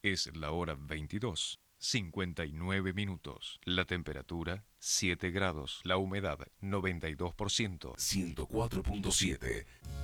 Es la hora 22:59. La temperatura 7 grados. La humedad 92%. 104.7.